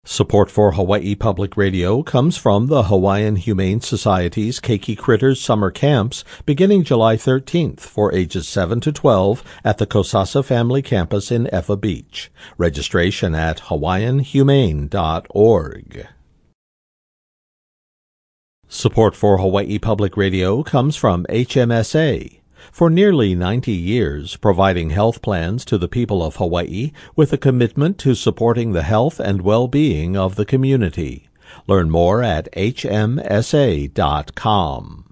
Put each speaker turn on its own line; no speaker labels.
Support for Hawaii Public Radio comes from the Hawaiian Humane Society's Keiki Critters Summer Camps beginning July 13th for ages 7 to 12 at the Kosasa Family Campus in Ewa Beach. Registration at hawaiianhumane.org. Support for Hawaii Public Radio comes from HMSA. For nearly 90 years, providing health plans to the people of Hawaii with a commitment to supporting the health and well-being of the community. Learn more at hmsa.com.